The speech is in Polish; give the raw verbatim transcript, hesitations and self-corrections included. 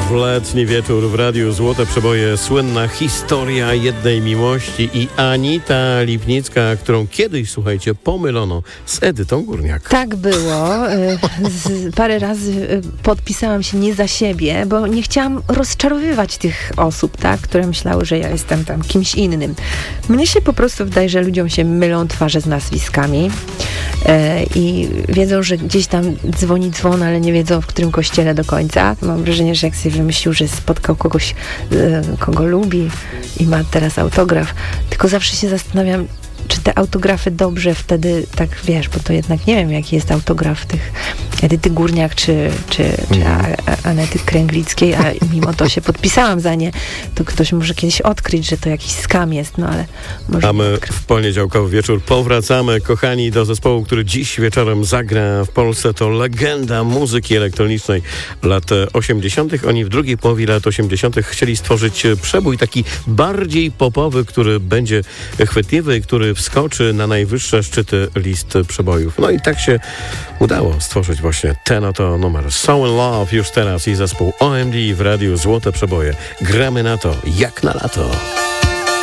W letni wieczór w Radiu Złote Przeboje słynna historia jednej miłości i Anita Lipnicka, którą kiedyś, słuchajcie, pomylono z Edytą Górniak. Tak było. Z, parę razy podpisałam się nie za siebie, bo nie chciałam rozczarowywać tych osób, tak, które myślały, że ja jestem tam kimś innym. Mnie się po prostu wydaje, że ludziom się mylą twarze z nazwiskami e, i wiedzą, że gdzieś tam dzwoni dzwon, ale nie wiedzą, w którym kościele do końca. Mam wrażenie, że jak sobie wymyślił, że spotkał kogoś, e, kogo lubi i ma teraz autograf, tylko zawsze się zastanawiam, czy te autografy dobrze wtedy, tak wiesz, bo to jednak nie wiem, jaki jest autograf tych Edyty Górniak, czy, czy, czy mm. Anety Kręglickiej, a mimo to się podpisałam za nie, to ktoś może kiedyś odkryć, że to jakiś skam jest, no ale może. A my w poniedziałkowy wieczór powracamy, kochani, do zespołu, który dziś wieczorem zagra w Polsce. To legenda muzyki elektronicznej lat osiemdziesiątych. Oni w drugiej połowie lat osiemdziesiątych chcieli stworzyć przebój taki bardziej popowy, który będzie chwytliwy i który wskoczy na najwyższe szczyty list przebojów. No i tak się udało stworzyć właśnie ten oto numer. So in Love już teraz i zespół O M D w Radiu Złote Przeboje. Gramy na to jak na lato.